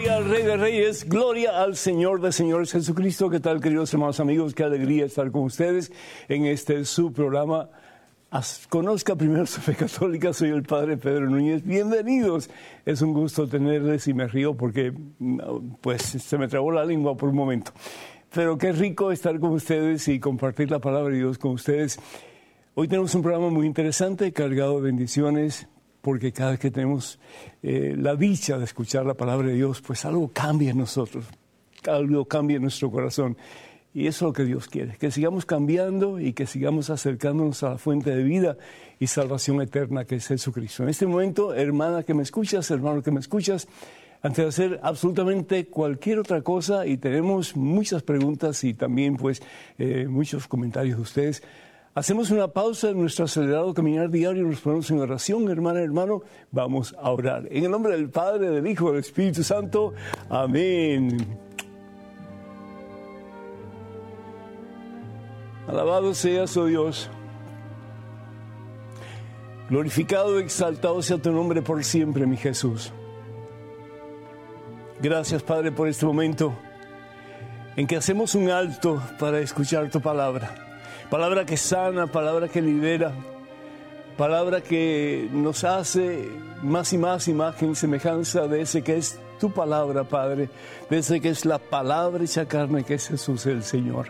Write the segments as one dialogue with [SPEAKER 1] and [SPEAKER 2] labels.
[SPEAKER 1] Gloria al Rey de Reyes, gloria al Señor de Señores Jesucristo. ¿Qué tal, queridos hermanos amigos? Qué alegría estar con ustedes en este su programa. Conozca primero su fe católica. Soy el Padre Pedro Núñez. Bienvenidos. Es un gusto tenerles y me río porque pues se me trabó la lengua por un momento. Pero qué rico estar con ustedes y compartir la palabra de Dios con ustedes. Hoy tenemos un programa muy interesante, cargado de bendiciones, porque cada vez que tenemos la dicha de escuchar la palabra de Dios, pues algo cambia en nosotros, algo cambia en nuestro corazón. Y eso es lo que Dios quiere, que sigamos cambiando y que sigamos acercándonos a la fuente de vida y salvación eterna que es Jesucristo. En este momento, hermana que me escuchas, hermano que me escuchas, antes de hacer absolutamente cualquier otra cosa, y tenemos muchas preguntas y también pues muchos comentarios de ustedes, hacemos una pausa en nuestro acelerado caminar diario y nos ponemos en oración. Hermana, hermano, vamos a orar. En el nombre del Padre, del Hijo, del Espíritu Santo. Amén. Alabado seas, oh Dios. Glorificado y exaltado sea tu nombre por siempre, mi Jesús. Gracias, Padre, por este momento en que hacemos un alto para escuchar tu palabra. Palabra que sana, palabra que libera, palabra que nos hace más y más imagen y semejanza de ese que es tu palabra, Padre, de ese que es la palabra hecha carne, que es Jesús el Señor.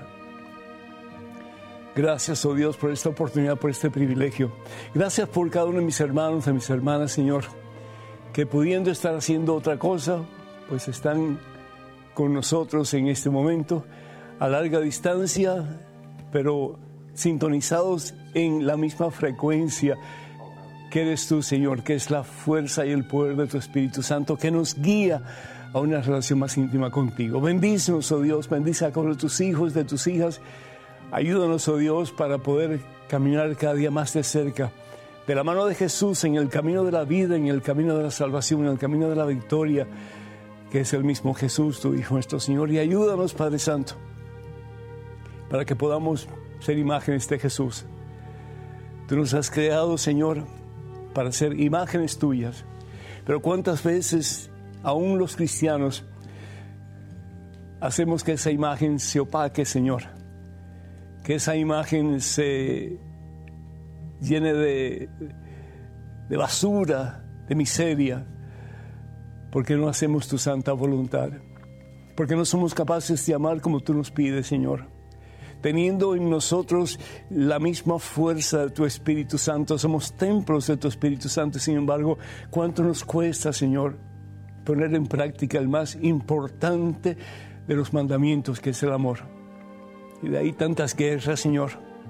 [SPEAKER 1] Gracias, oh Dios, por esta oportunidad, por este privilegio. Gracias por cada uno de mis hermanos, de mis hermanas, Señor, que pudiendo estar haciendo otra cosa, pues están con nosotros en este momento, a larga distancia, pero sintonizados en la misma frecuencia que eres tú, Señor, que es la fuerza y el poder de tu Espíritu Santo, que nos guía a una relación más íntima contigo. Bendícenos, oh Dios, bendice a todos tus hijos, de tus hijas. Ayúdanos, oh Dios, para poder caminar cada día más de cerca, de la mano de Jesús, en el camino de la vida, en el camino de la salvación, en el camino de la victoria, que es el mismo Jesús, tu Hijo, nuestro Señor. Y ayúdanos, Padre Santo, para que podamos ser imágenes de Jesús. Tú nos has creado, Señor, para ser imágenes tuyas. Pero cuántas veces, aún los cristianos, hacemos que esa imagen se opaque, Señor. Que esa imagen se llene de basura, de miseria, porque no hacemos tu santa voluntad. Porque no somos capaces de amar como tú nos pides, Señor. Teniendo en nosotros la misma fuerza de tu Espíritu Santo, somos templos de tu Espíritu Santo. Sin embargo, ¿cuánto nos cuesta, Señor, poner en práctica el más importante de los mandamientos, que es el amor? Y de ahí tantas guerras, Señor.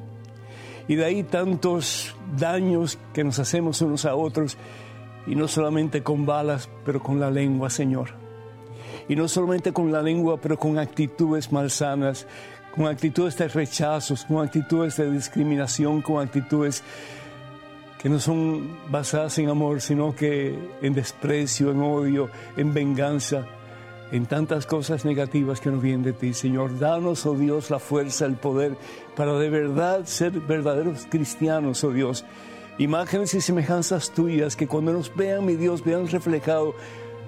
[SPEAKER 1] Y de ahí tantos daños que nos hacemos unos a otros. Y no solamente con balas, pero con la lengua, Señor. Y no solamente con la lengua, pero con actitudes malsanas, con actitudes de rechazos, con actitudes de discriminación, con actitudes que no son basadas en amor, sino que en desprecio, en odio, en venganza, en tantas cosas negativas que nos vienen de ti, Señor. Danos, oh Dios, la fuerza, el poder para de verdad ser verdaderos cristianos, oh Dios. Imágenes y semejanzas tuyas, que cuando nos vean, mi Dios, vean reflejado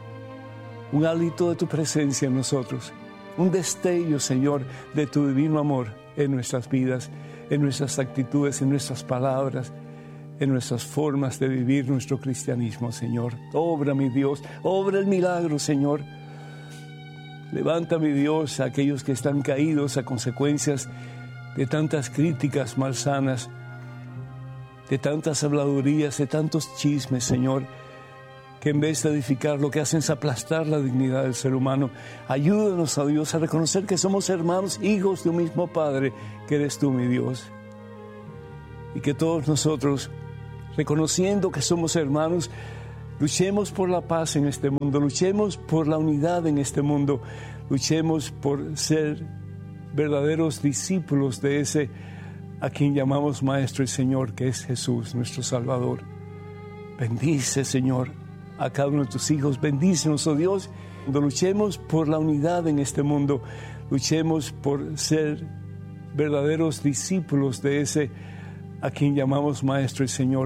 [SPEAKER 1] un hálito de tu presencia en nosotros. Un destello, Señor, de tu divino amor en nuestras vidas, en nuestras actitudes, en nuestras palabras, en nuestras formas de vivir nuestro cristianismo, Señor. Obra, mi Dios, obra el milagro, Señor. Levanta, mi Dios, a aquellos que están caídos a consecuencias de tantas críticas malsanas, de tantas habladurías, de tantos chismes, Señor, que en vez de edificar, lo que hacen es aplastar la dignidad del ser humano. Ayúdanos, a Dios, a reconocer que somos hermanos, hijos de un mismo Padre, que eres tú, mi Dios. Y que todos nosotros, reconociendo que somos hermanos, luchemos por la paz en este mundo, luchemos por la unidad en este mundo, luchemos por ser verdaderos discípulos de ese a quien llamamos Maestro y Señor, que es Jesús, nuestro Salvador. Bendice, Señor, a cada uno de tus hijos. Bendícenos, oh Dios, cuando luchemos por la unidad en este mundo, luchemos por ser verdaderos discípulos de ese a quien llamamos Maestro y Señor.